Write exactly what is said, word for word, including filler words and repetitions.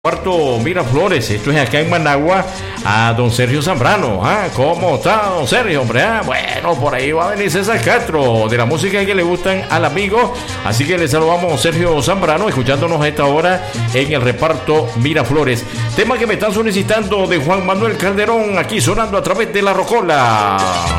Cuarto Miraflores, esto es acá en Managua, a don Sergio Zambrano. ¿Ah? ¿Cómo está don Sergio, hombre? ¿Ah? Bueno, por ahí va a venir César Castro, de la música que le gustan al amigo. Así que le saludamos a don Sergio Zambrano, escuchándonos a esta hora en el reparto Miraflores. Tema que me están solicitando de Juan Manuel Calderón, aquí sonando a través de La Rocola.